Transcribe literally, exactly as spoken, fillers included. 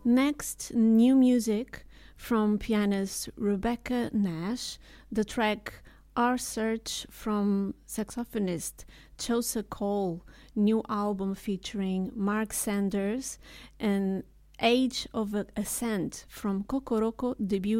Next, new music from pianist Rebecca Nash, the track Our Search from saxophonist Chelsea Cole, new album featuring Mark Sanders, and Age of Ascent from Kokoroko debut